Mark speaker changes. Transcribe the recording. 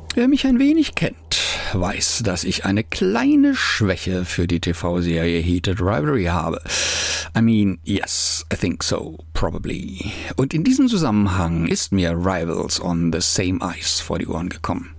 Speaker 1: Wer mich ein wenig kennt, weiß, dass ich eine kleine Schwäche für die TV-Serie Heated Rivalry habe. I mean, yes, I think so, probably. Und in diesem Zusammenhang ist mir Rivals on the Same Ice vor die Ohren gekommen.